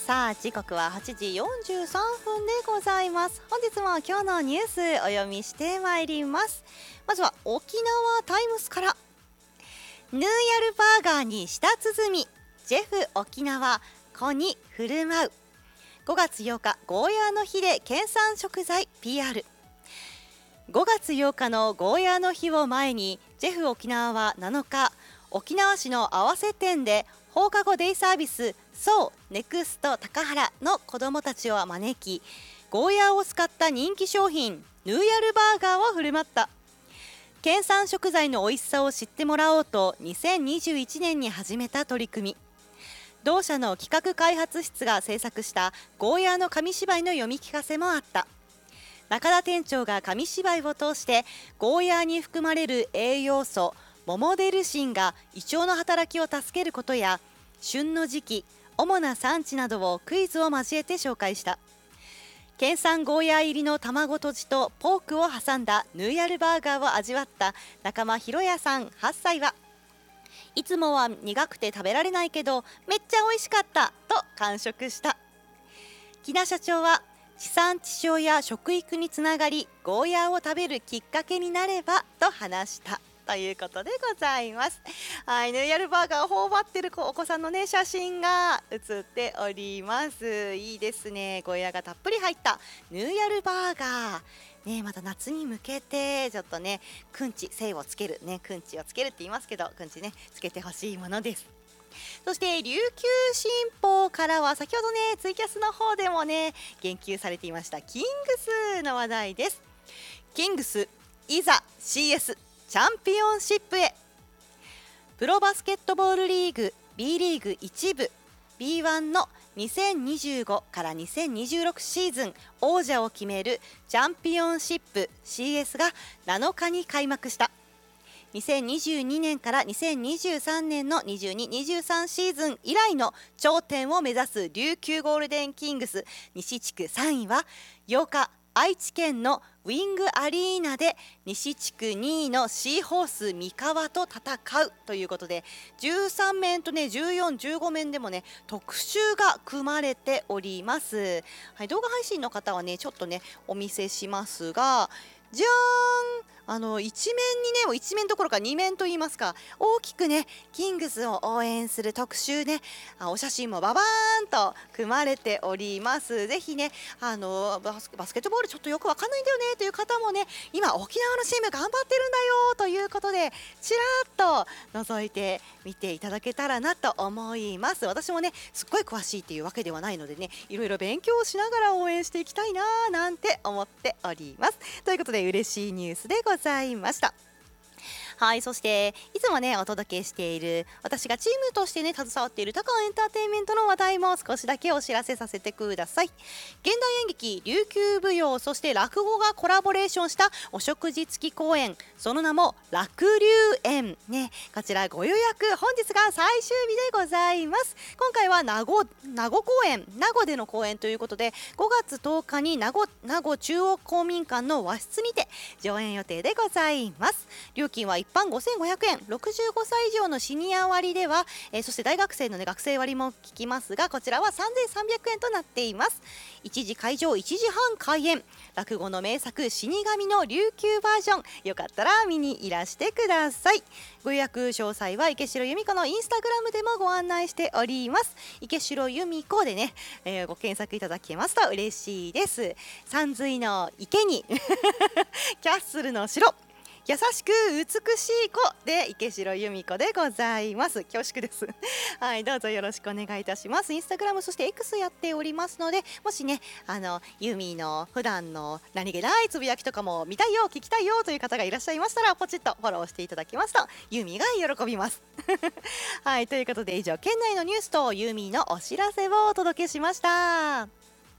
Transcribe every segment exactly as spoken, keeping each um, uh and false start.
さあ時刻ははちじよんじゅうさんぷんでございます。本日も今日のニュースお読みしてまいります。まずは沖縄タイムスから。ヌーヤルバーガーに舌鼓、ジェフ沖縄子に振る舞う。ごがつようかゴーヤーの日で県産食材 ピーアール。ごがつようかのゴーヤーの日を前にジェフ沖縄はなのか、沖縄市の合わせ店で放課後デイサービスそうネクスト高原の子どもたちを招き、ゴーヤーを使った人気商品ヌーヤルバーガーを振る舞った。県産食材の美味しさを知ってもらおうとにせんにじゅういちねんに始めた取り組み。同社の企画開発室が制作したゴーヤーの紙芝居の読み聞かせもあった。中田店長が紙芝居を通してゴーヤーに含まれる栄養素モモデルシンが胃腸の働きを助けることや、旬の時期、主な産地などをクイズを交えて紹介した。県産ゴーヤー入りの卵とじとポークを挟んだヌーヤルバーガーを味わった仲間ひろやさんはっさいは、いつもは苦くて食べられないけどめっちゃ美味しかったと完食した。木名社長は、地産地消や食育につながりゴーヤーを食べるきっかけになればと話したということでございます。はい、ヌーヤルバーガーを頬張ってるお子さんのね写真が写っております。いいですね。ゴーヤーがたっぷり入ったヌーヤルバーガーね、また夏に向けてちょっとねくんち精をつけるね、くんちをつけるって言いますけど、くんちねつけてほしいものです。そして琉球新報からは先ほどねツイキャスの方でもね言及されていましたキングスの話題です。キングスいざ シーエス チャンピオンシップへ。プロバスケットボールリーグ B リーグ一部 ビーワン のにせんにじゅうごからにせんにじゅうろくシーズン王者を決めるチャンピオンシップ シーエス がなのかに開幕した。にせんにじゅうにねんからにせんにじゅうさんねんのにじゅうに、にじゅうさんシーズン以来の頂点を目指す琉球ゴールデンキングス西地区さんいはようか愛知県のウィングアリーナで西地区にいのシーホース三河と戦うということで、じゅうさんめんとねじゅうよん、じゅうごめんでもね特集が組まれております。はい、動画配信の方はねちょっとねお見せしますが、じゃーん、あの一面にね一面どころか二面と言いますか、大きくねキングスを応援する特集ね、あお写真もババーンと組まれております。ぜひねあのバス、バスケットボールちょっとよくわかんないんだよねという方もね、今沖縄のチーム頑張ってるんだよということでちらっと覗いてみていただけたらなと思います。私もねすっごい詳しいっていうわけではないのでね、いろいろ勉強しながら応援していきたいななんて思っております。ということで嬉しいニュースでございました。はい、そしていつもねお届けしている私がチームとしてね携わっている高尾エンターテインメントの話題も少しだけお知らせさせてください。現代演劇、琉球舞踊、そして落語がコラボレーションしたお食事付き公演、その名も落龍園ね、こちらご予約本日が最終日でございます。今回は名護名護公演、名護での公演ということでごがつとおかに名護名護中央公民館の和室にて上演予定でございます。料金は一般ごせんごひゃくえん、ろくじゅうごさい以上のシニア割では、えー、そして大学生の、ね、学生割も聞きますが、こちらはさんぜんさんびゃくえんとなっています。いちじ会場、いちじはん開演。落語の名作死神の琉球バージョン、よかったら見にいらしてください。ご予約詳細は池城由美子のインスタグラムでもご案内しております。池城由美子でね、えー、ご検索いただけますと嬉しいです。山水の池にキャッスルの城、優しく美しい子で池城由美子でございます。恐縮ですはい、どうぞよろしくお願いいたします。インスタグラムそして X やっておりますので、もしねあのユミの普段の何気ないつぶやきとかも見たいよ聞きたいよという方がいらっしゃいましたら、ポチッとフォローしていただきますとユミが喜びますはい、ということで以上県内のニュースとユミのお知らせをお届けしました。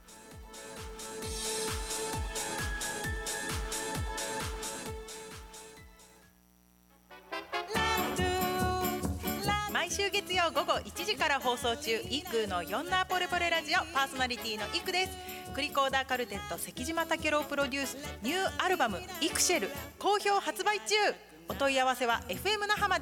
毎週月曜午後いちじから放送中、イックーのヨンナーポレポレラジオ、パーソナリティのイクです。クリコーダーカルテット関島武郎プロデュースニューアルバムイクシェル好評発売中。お問い合わせは エフエム 那覇まで。